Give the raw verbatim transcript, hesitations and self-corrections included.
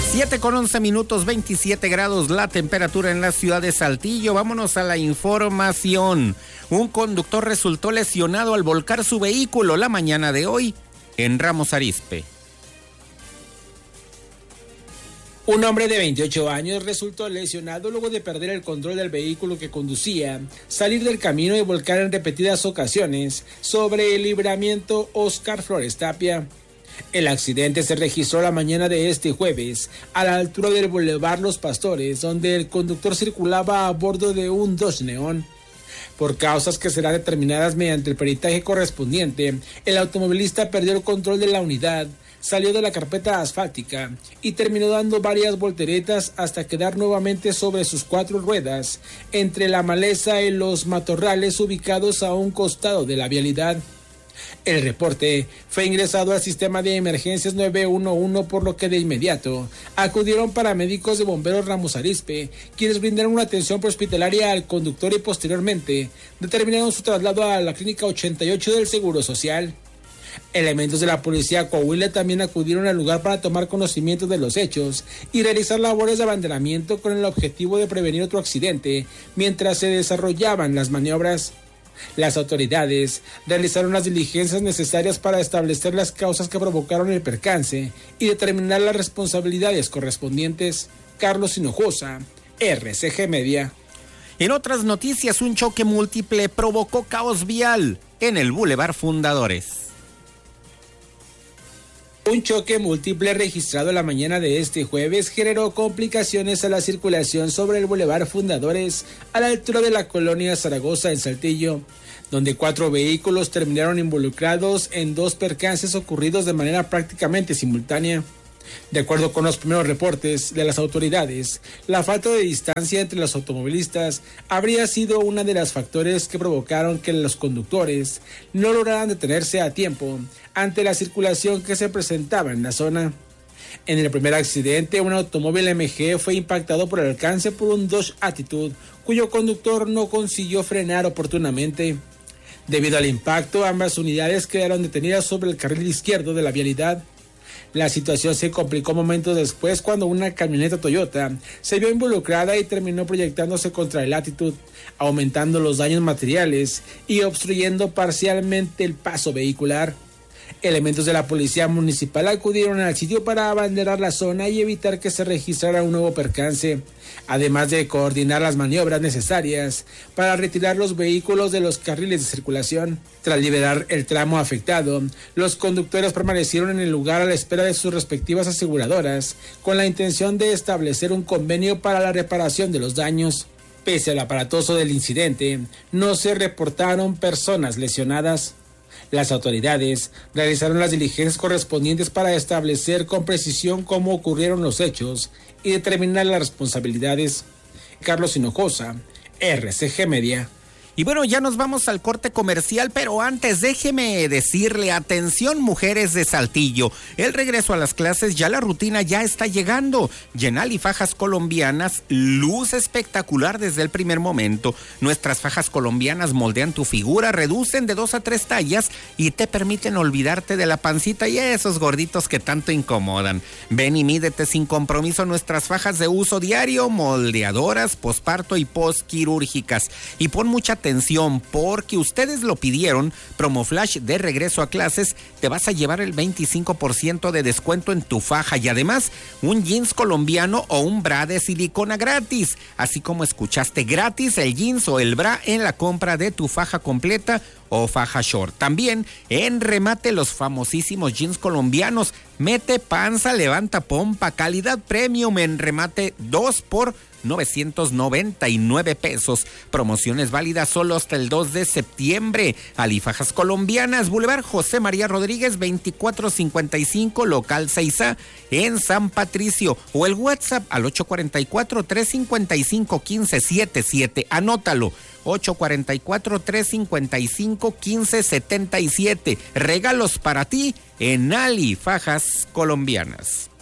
siete con once minutos, veintisiete grados la temperatura en la ciudad de Saltillo. Vámonos a la información. Un conductor resultó lesionado al volcar su vehículo la mañana de hoy en Ramos Arizpe. Un hombre de veintiocho años resultó lesionado luego de perder el control del vehículo que conducía, salir del camino y volcar en repetidas ocasiones sobre el libramiento Óscar Flores Tapia. El accidente se registró la mañana de este jueves, a la altura del Boulevard Los Pastores, donde el conductor circulaba a bordo de un Dodge Neon. Por causas que serán determinadas mediante el peritaje correspondiente, el automovilista perdió el control de la unidad, salió de la carpeta asfáltica y terminó dando varias volteretas hasta quedar nuevamente sobre sus cuatro ruedas, entre la maleza y los matorrales ubicados a un costado de la vialidad. El reporte fue ingresado al sistema de emergencias nueve uno uno, por lo que de inmediato acudieron paramédicos de Bomberos Ramos Arizpe, quienes brindaron una atención prehospitalaria al conductor y posteriormente determinaron su traslado a la clínica ochenta y ocho del Seguro Social. Elementos de la policía Coahuila también acudieron al lugar para tomar conocimiento de los hechos y realizar labores de abanderamiento con el objetivo de prevenir otro accidente mientras se desarrollaban las maniobras. Las autoridades realizaron las diligencias necesarias para establecer las causas que provocaron el percance y determinar las responsabilidades correspondientes. Carlos Hinojosa, R C G Media. En otras noticias, un choque múltiple provocó caos vial en el Boulevard Fundadores. Un choque múltiple registrado la mañana de este jueves generó complicaciones a la circulación sobre el Boulevard Fundadores a la altura de la colonia Zaragoza en Saltillo, donde cuatro vehículos terminaron involucrados en dos percances ocurridos de manera prácticamente simultánea. De acuerdo con los primeros reportes de las autoridades, la falta de distancia entre los automovilistas habría sido uno de los factores que provocaron que los conductores no lograran detenerse a tiempo ante la circulación que se presentaba en la zona. En el primer accidente, un automóvil M G fue impactado por el alcance por un Dodge Attitude, cuyo conductor no consiguió frenar oportunamente. Debido al impacto, ambas unidades quedaron detenidas sobre el carril izquierdo de la vialidad. La situación se complicó momentos después cuando una camioneta Toyota se vio involucrada y terminó proyectándose contra el Attitude, aumentando los daños materiales y obstruyendo parcialmente el paso vehicular. Elementos de la policía municipal acudieron al sitio para abanderar la zona y evitar que se registrara un nuevo percance, además de coordinar las maniobras necesarias para retirar los vehículos de los carriles de circulación. Tras liberar el tramo afectado, los conductores permanecieron en el lugar a la espera de sus respectivas aseguradoras, con la intención de establecer un convenio para la reparación de los daños. Pese al aparatoso del incidente, no se reportaron personas lesionadas. Las autoridades realizaron las diligencias correspondientes para establecer con precisión cómo ocurrieron los hechos y determinar las responsabilidades. Carlos Hinojosa, R C G Media. Y bueno, ya nos vamos al corte comercial, pero antes déjeme decirle, atención mujeres de Saltillo, el regreso a las clases, ya la rutina ya está llegando. Yenal y fajas colombianas, luz espectacular desde el primer momento. Nuestras fajas colombianas moldean tu figura, reducen de dos a tres tallas y te permiten olvidarte de la pancita y esos gorditos que tanto incomodan. Ven y mídete sin compromiso nuestras fajas de uso diario, moldeadoras, posparto y posquirúrgicas. Y pon mucha atención porque ustedes lo pidieron, Promo Flash de regreso a clases, te vas a llevar el veinticinco por ciento de descuento en tu faja y además un jeans colombiano o un bra de silicona gratis, así como escuchaste, gratis el jeans o el bra en la compra de tu faja completa o faja short. También en remate los famosísimos jeans colombianos, mete panza, levanta pompa, calidad premium en remate dos por novecientos noventa y nueve pesos. Promociones válidas solo hasta el dos de septiembre. Alifajas colombianas, Boulevard José María Rodríguez veinticuatro cincuenta y cinco, local seis A en San Patricio, o el WhatsApp al ocho cuatro cuatro, tres cinco cinco, uno cinco siete siete. Anótalo, ocho cuatro cuatro, tres cinco cinco, uno cinco siete siete. Regalos para ti en Alifajas colombianas.